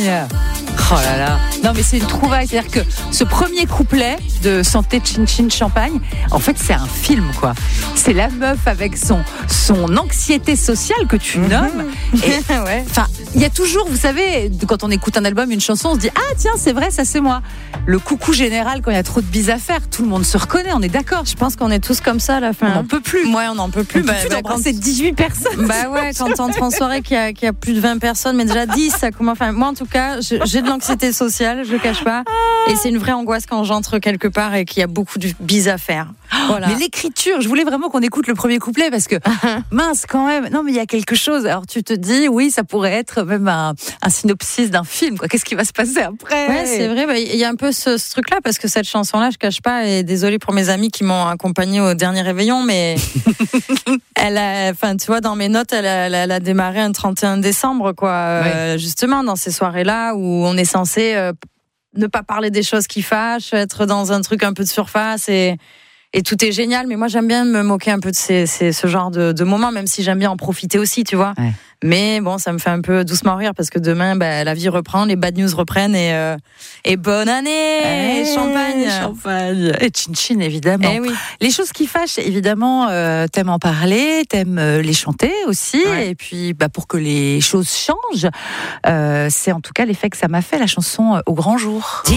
Oh là là. Non mais c'est une trouvaille, c'est-à-dire que ce premier couplet de Santé Chin Chin Champagne, en fait c'est un film quoi. C'est la meuf avec son anxiété sociale que tu nommes. Et Ouais. enfin, il y a toujours, vous savez, quand on écoute un album, une chanson, on se dit ah tiens c'est vrai, ça c'est moi. Le coucou général quand il y a trop de bises à faire, tout le monde se reconnaît, on est d'accord. Je pense qu'on est tous comme ça à la fin. On n'en peut plus. Ouais, on n'en peut plus. On peut plus d'embrasser 18 personnes. Bah ouais, quand t'entres en soirée qu'il y a plus de 20 personnes, mais déjà 10, ça commence. Enfin, moi en tout cas, j'ai de l'anxiété sociale, je le cache pas. Et c'est une vraie angoisse quand j'entre quelque part et qu'il y a beaucoup de bises à faire. Voilà. Mais l'écriture, je voulais vraiment qu'on écoute le premier couplet parce que mince quand même. Non mais il y a quelque chose. Alors tu te dis oui, ça pourrait être même un synopsis d'un film quoi. Qu'est-ce qui va se passer après? Ouais, c'est vrai. Bah, il y a un peu ce truc-là parce que cette chanson-là, je cache pas. Et désolée pour mes amis qui m'ont accompagnée au dernier réveillon, mais enfin, tu vois, dans mes notes, elle a démarré un 31 décembre, quoi. Ouais. Justement, dans ces soirées-là où on est censé ne pas parler des choses qui fâchent, être dans un truc un peu de surface et tout est génial. Mais moi, j'aime bien me moquer un peu de ce genre de moments, même si j'aime bien en profiter aussi, tu vois. Ouais. Mais bon, ça me fait un peu doucement rire parce que demain, la vie reprend, les bad news reprennent et bonne année, champagne et Chin Chin évidemment. Eh oui. Les choses qui fâchent évidemment, t'aimes en parler, t'aimes les chanter aussi, Ouais. et puis pour que les choses changent, c'est en tout cas l'effet que ça m'a fait la chanson Au grand jour.